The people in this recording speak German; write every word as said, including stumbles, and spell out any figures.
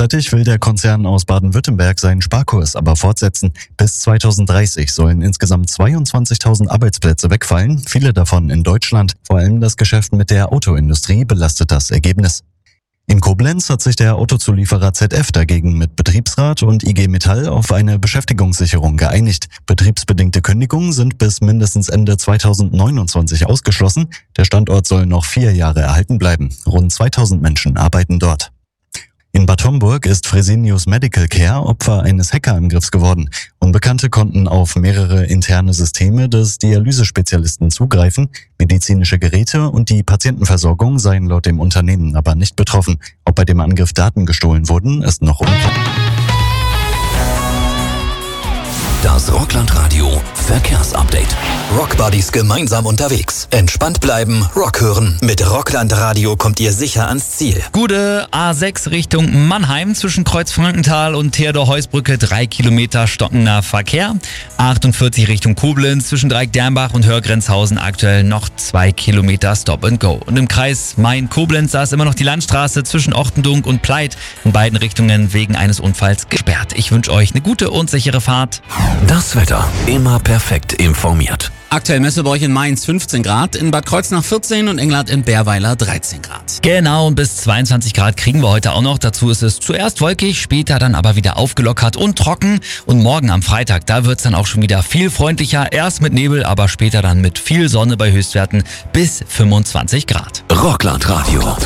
Gleichzeitig will der Konzern aus Baden-Württemberg seinen Sparkurs aber fortsetzen. Bis zweitausenddreißig sollen insgesamt zweiundzwanzigtausend Arbeitsplätze wegfallen, viele davon in Deutschland. Vor allem das Geschäft mit der Autoindustrie belastet das Ergebnis. In Koblenz hat sich der Autozulieferer Z F dagegen mit Betriebsrat und I G Metall auf eine Beschäftigungssicherung geeinigt. Betriebsbedingte Kündigungen sind bis mindestens Ende zweitausendneunundzwanzig ausgeschlossen. Der Standort soll noch vier Jahre erhalten bleiben. Rund zweitausend Menschen arbeiten dort. In Bad Homburg ist Fresenius Medical Care Opfer eines Hackerangriffs geworden. Unbekannte konnten auf mehrere interne Systeme des Dialysespezialisten zugreifen. Medizinische Geräte und die Patientenversorgung seien laut dem Unternehmen aber nicht betroffen. Ob bei dem Angriff Daten gestohlen wurden, ist noch unklar. Das Rockland-Radio Verkehrsupdate. Rockbuddies gemeinsam unterwegs. Entspannt bleiben, Rock hören. Mit Rockland-Radio kommt ihr sicher ans Ziel. Gute A sechs Richtung Mannheim zwischen Kreuz-Frankenthal und Theodor-Heuss-Brücke. Drei Kilometer stockender Verkehr. achtundvierzig Richtung Koblenz zwischen Dreieck-Dernbach und Hörgrenzhausen aktuell noch zwei Kilometer Stop and Go. Und im Kreis Main-Koblenz, da ist immer noch die Landstraße zwischen Ortendunk und Pleit in beiden Richtungen wegen eines Unfalls gesperrt. Ich wünsche euch eine gute und sichere Fahrt. Das Wetter immer perfekt informiert. Aktuell Messe bei euch in Mainz fünfzehn Grad, in Bad Kreuznach vierzehn und Englert in Bärweiler dreizehn Grad. Genau, und bis zweiundzwanzig Grad kriegen wir heute auch noch. Dazu ist es zuerst wolkig, später dann aber wieder aufgelockert und trocken. Und morgen am Freitag, da wird's dann auch schon wieder viel freundlicher. Erst mit Nebel, aber später dann mit viel Sonne bei Höchstwerten bis fünfundzwanzig Grad. Rockland Radio.